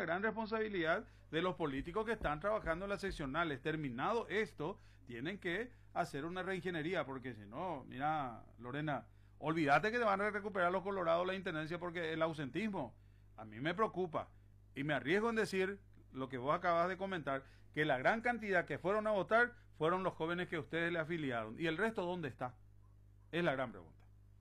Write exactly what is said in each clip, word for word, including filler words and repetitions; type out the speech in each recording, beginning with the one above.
gran responsabilidad de los políticos que están trabajando en las seccionales. Terminado esto, tienen que hacer una reingeniería, porque si no, mira, Lorena, olvídate que te van a recuperar los colorados la intendencia, porque el ausentismo a mí me preocupa. Y me arriesgo en decir lo que vos acabas de comentar, que la gran cantidad que fueron a votar fueron los jóvenes que ustedes le afiliaron. ¿Y el resto dónde está? Es la gran pregunta.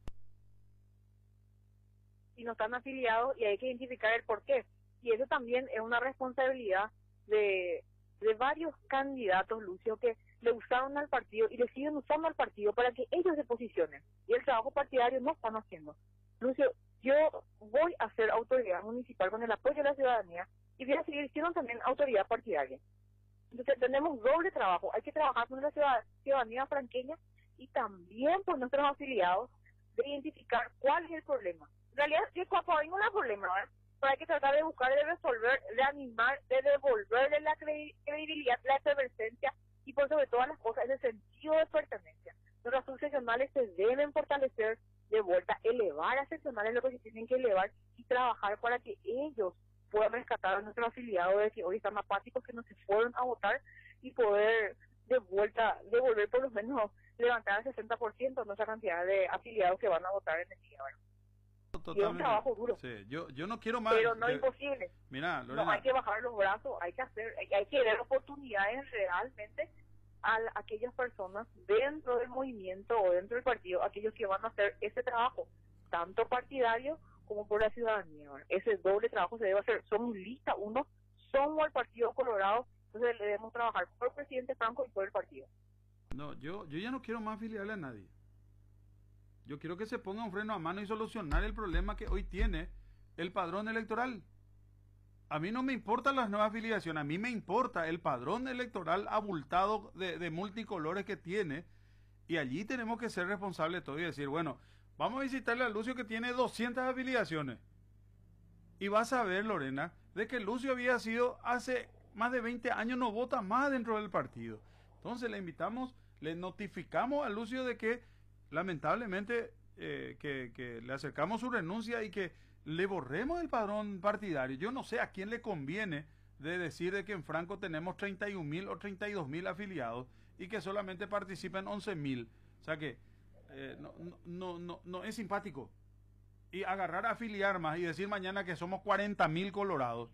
Y no están afiliados y hay que identificar el por qué. Y eso también es una responsabilidad de, de varios candidatos, Lucio, que le usaron al partido y le siguen usando al partido para que ellos se posicionen. Y el trabajo partidario no están haciendo. Lucio, yo voy a ser autoridad municipal con el apoyo de la ciudadanía y voy a seguir siendo también autoridad partidaria. Entonces tenemos doble trabajo. Hay que trabajar con la ciudadanía franqueña y también por nuestros afiliados de identificar cuál es el problema. En realidad, si el Coapavín no es el problema, ¿verdad? Pero hay que tratar de buscar, de resolver, de animar, de devolverle la credibilidad, la efervescencia y por sobre todas las cosas, ese sentido de pertenencia. Nuestras subseccionales se deben fortalecer de vuelta, elevar a seccionales lo que se tienen que elevar y trabajar para que ellos puedan rescatar a nuestros afiliados de que hoy están apáticos, que no se fueron a votar y poder de vuelta, devolver por lo menos, levantar al sesenta por ciento nuestra cantidad de afiliados que van a votar en el día, ¿verdad? Y es un trabajo duro. Sí, yo, yo no quiero más. Pero no que, imposible. Mira, Lorena, no hay que bajar los brazos, hay que hacer, hay, hay que dar oportunidades realmente a, a aquellas personas dentro del movimiento o dentro del partido, aquellos que van a hacer ese trabajo, tanto partidario como por la ciudadanía, ¿verdad? Ese doble trabajo se debe hacer. Somos lista, uno, somos el Partido Colorado, entonces debemos trabajar por el presidente Franco y por el partido. No, yo, yo ya no quiero más afiliarle a nadie. Yo quiero que se ponga un freno a mano y solucionar el problema que hoy tiene el padrón electoral. A mí no me importan las nuevas afiliaciones, a mí me importa el padrón electoral abultado de, de multicolores que tiene, y allí tenemos que ser responsables de todo y decir, bueno, vamos a visitarle a Lucio que tiene doscientas afiliaciones. Y vas a ver, Lorena, de que Lucio había sido hace más de veinte años, no vota más dentro del partido. Entonces le invitamos, le notificamos a Lucio de que lamentablemente eh, que, que le acercamos su renuncia y que le borremos el padrón partidario. Yo no sé a quién le conviene de decir de que en Franco tenemos treinta y un mil o treinta y dos mil afiliados y que solamente participan once mil. O sea que eh, no, no, no, no es simpático. Y agarrar a afiliar más y decir mañana que somos cuarenta mil colorados.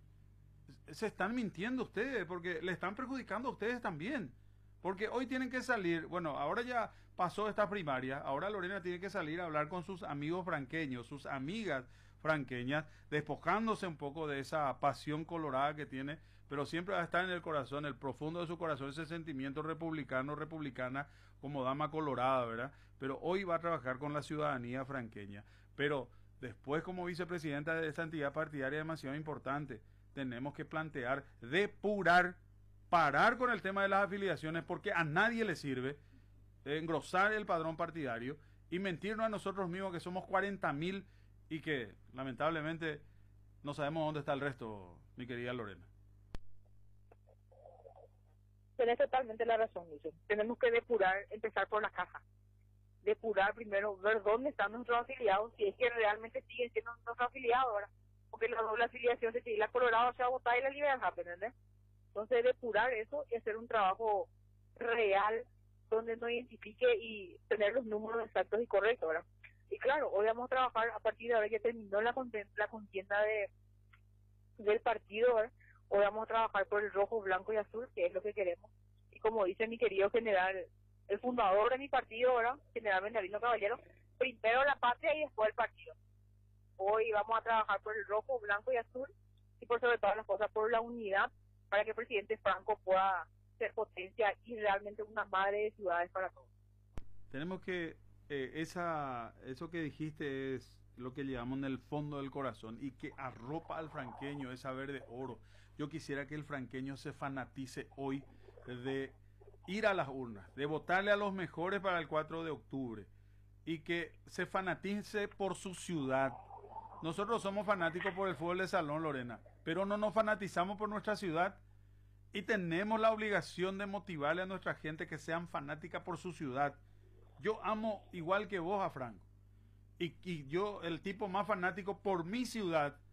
Se están mintiendo ustedes porque le están perjudicando a ustedes también. Porque hoy tienen que salir, bueno, ahora ya pasó esta primaria, ahora Lorena tiene que salir a hablar con sus amigos franqueños, sus amigas franqueñas, despojándose un poco de esa pasión colorada que tiene, pero siempre va a estar en el corazón, el profundo de su corazón, ese sentimiento republicano, republicana, como dama colorada, ¿verdad? Pero hoy va a trabajar con la ciudadanía franqueña. Pero después, como vicepresidenta de esta entidad partidaria demasiado importante, tenemos que plantear, depurar, parar con el tema de las afiliaciones, porque a nadie le sirve engrosar el padrón partidario y mentirnos a nosotros mismos que somos cuarenta mil y que lamentablemente no sabemos dónde está el resto, mi querida Lorena. Tienes totalmente la razón, Lucio. Tenemos que depurar, empezar por la caja. Depurar primero, ver dónde están nuestros afiliados, si es que realmente siguen siendo nuestros afiliados ahora, porque la doble afiliación se la Colorado se va a votar y la Libertad, ¿entendés? Entonces, depurar eso y hacer un trabajo real donde nos identifique y tener los números exactos y correctos, ¿verdad? Y claro, hoy vamos a trabajar a partir de ahora que terminó la contienda, la contienda de del partido, ¿verdad? Hoy vamos a trabajar por el rojo, blanco y azul, que es lo que queremos. Y como dice mi querido general, el fundador de mi partido, ¿verdad? General Bernardino Caballero, primero la patria y después el partido. Hoy vamos a trabajar por el rojo, blanco y azul y por sobre todas las cosas por la unidad, para que el presidente Franco pueda ser potencia y realmente una madre de ciudades para todos. Tenemos que, eh, esa eso que dijiste es lo que llevamos en el fondo del corazón y que arropa al franqueño, esa verde oro. Yo quisiera que el franqueño se fanatice hoy de ir a las urnas, de votarle a los mejores para el cuatro de octubre y que se fanatice por su ciudad. Nosotros somos fanáticos por el fútbol de salón, Lorena, pero no nos fanatizamos por nuestra ciudad y tenemos la obligación de motivarle a nuestra gente que sean fanáticas por su ciudad. Yo amo igual que vos a Franco y, y yo el tipo más fanático por mi ciudad,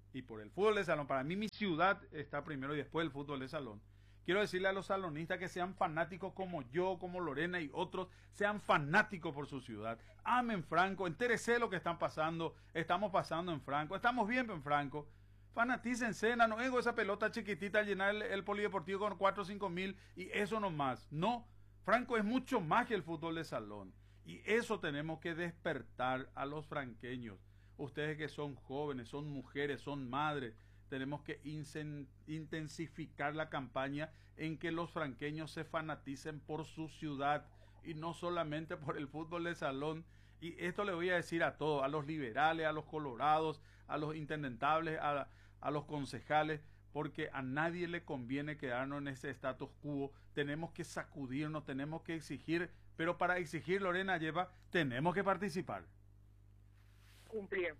y por el fútbol de salón. Para mí mi ciudad está primero y después el fútbol de salón. Quiero decirle a los salonistas que sean fanáticos como yo, como Lorena y otros, sean fanáticos por su ciudad. Amen Franco, entérese lo que están pasando, estamos pasando en Franco, estamos bien en Franco. Fanatícense, no vengo esa pelota chiquitita a llenar el, el polideportivo con cuatro o cinco mil y eso nomás. No, Franco es mucho más que el fútbol de salón. Y eso tenemos que despertar a los franqueños. Ustedes que son jóvenes, son mujeres, son madres, tenemos que intensificar la campaña en que los franqueños se fanaticen por su ciudad y no solamente por el fútbol de salón. Y esto le voy a decir a todos, a los liberales, a los colorados, a los intendentables, a, a los concejales, porque a nadie le conviene quedarnos en ese status quo. Tenemos que sacudirnos, tenemos que exigir, pero para exigir, Lorena lleva, tenemos que participar. Cumplir.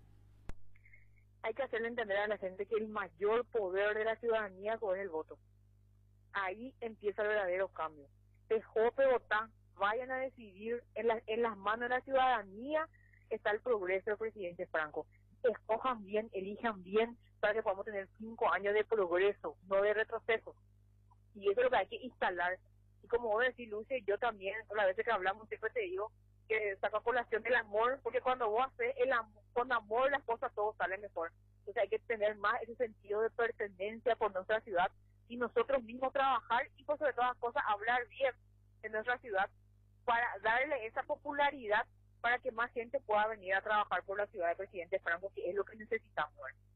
Hay que hacerle entender a la gente que el mayor poder de la ciudadanía es el voto. Ahí empieza el verdadero cambio. Dejó Bogotá, vayan a decidir, en, la, en las manos de la ciudadanía está el progreso del presidente Franco. Escojan bien, elijan bien, para que podamos tener cinco años de progreso, no de retroceso. Y eso es lo que hay que instalar. Y como vos decís, Lucio, yo también, las veces que hablamos, siempre te digo que saca colación del amor, porque cuando vos haces el amor, con amor las cosas todo sale mejor. Entonces hay que tener más ese sentido de pertenencia por nuestra ciudad y nosotros mismos trabajar y por sobre todas las cosas hablar bien en nuestra ciudad para darle esa popularidad para que más gente pueda venir a trabajar por la ciudad del presidente Franco, que es lo que necesitamos.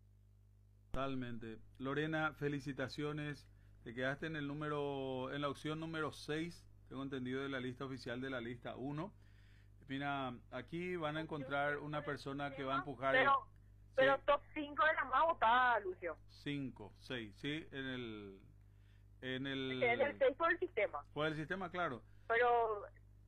Totalmente. Lorena, felicitaciones. Te quedaste en el número, en la opción número seis, tengo entendido, de la lista oficial de la lista uno. Mira, aquí van a encontrar una persona que va a empujar... Pero, el, pero sí, top cinco de la más votada, Lucio. cinco, seis, sí, en el... En el, en el seis por el sistema. Por el sistema, claro. Pero,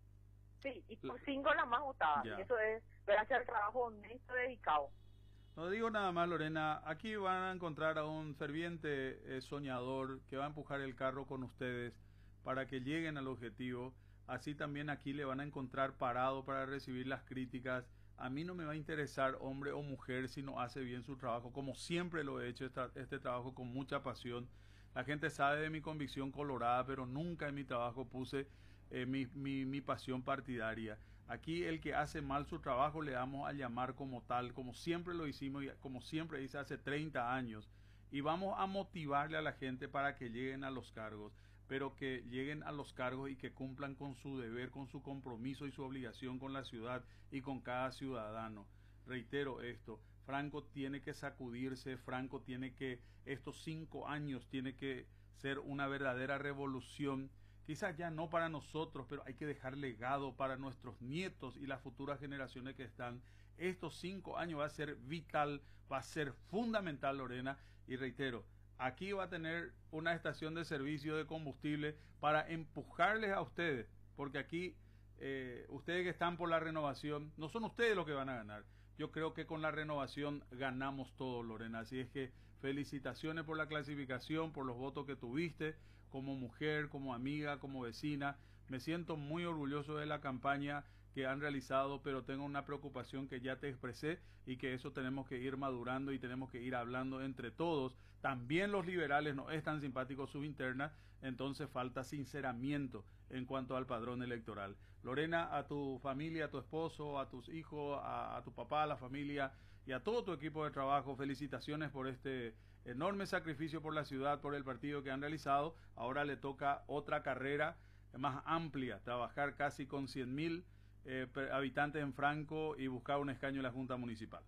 sí, y por cinco la más votada. Y eso es gracias al trabajo honesto dedicado. No digo nada más, Lorena, aquí van a encontrar a un ferviente eh, soñador que va a empujar el carro con ustedes para que lleguen al objetivo. Así también aquí le van a encontrar parado para recibir las críticas. A mí no me va a interesar hombre o mujer si no hace bien su trabajo, como siempre lo he hecho esta, este trabajo con mucha pasión. La gente sabe de mi convicción colorada, pero nunca en mi trabajo puse eh, mi, mi, mi pasión partidaria. Aquí el que hace mal su trabajo le damos a llamar como tal, como siempre lo hicimos y como siempre hice hace treinta años. Y vamos a motivarle a la gente para que lleguen a los cargos, pero que lleguen a los cargos y que cumplan con su deber, con su compromiso y su obligación con la ciudad y con cada ciudadano. Reitero esto, Franco tiene que sacudirse, Franco tiene que, estos cinco años tiene que ser una verdadera revolución. Quizás ya no para nosotros, pero hay que dejar legado para nuestros nietos y las futuras generaciones que están. Estos cinco años va a ser vital, va a ser fundamental, Lorena, y reitero, aquí va a tener una estación de servicio de combustible para empujarles a ustedes, porque aquí eh, ustedes que están por la renovación, no son ustedes los que van a ganar. Yo creo que con la renovación ganamos todos, Lorena, así es que felicitaciones por la clasificación, por los votos que tuviste, como mujer, como amiga, como vecina. Me siento muy orgulloso de la campaña que han realizado, pero tengo una preocupación que ya te expresé y que eso tenemos que ir madurando y tenemos que ir hablando entre todos. También los liberales no es tan simpático su interna, entonces falta sinceramiento en cuanto al padrón electoral. Lorena, a tu familia, a tu esposo, a tus hijos, a, a tu papá, a la familia y a todo tu equipo de trabajo, felicitaciones por este enorme sacrificio por la ciudad, por el partido que han realizado. Ahora le toca otra carrera más amplia, trabajar casi con cien mil eh, habitantes en Franco y buscar un escaño en la Junta Municipal.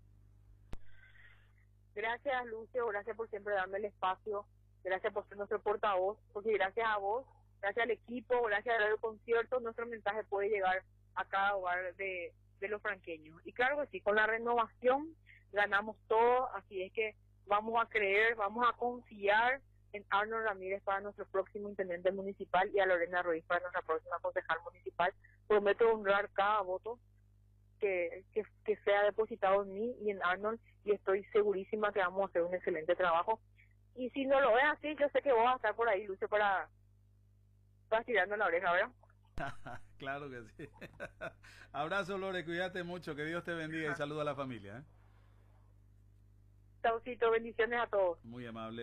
Gracias, Lucio, gracias por siempre darme el espacio, gracias por ser nuestro portavoz, porque gracias a vos, gracias al equipo, gracias a Radio Concierto, nuestro mensaje puede llegar a cada hogar de, de los franqueños. Y claro que sí, con la renovación ganamos todo, así es que vamos a creer, vamos a confiar en Arnold Ramírez para nuestro próximo intendente municipal y a Lorena Ruiz para nuestra próxima concejal municipal. Prometo honrar cada voto que, que, que sea depositado en mí y en Arnold, y estoy segurísima que vamos a hacer un excelente trabajo. Y si no lo es así, yo sé que vos vas a estar por ahí, Lucio, para, para tirarnos la oreja, ¿verdad? Claro que sí. Abrazo, Lore, cuídate mucho, que Dios te bendiga y saluda a la familia, ¿eh? Chaucito, bendiciones a todos. Muy amable.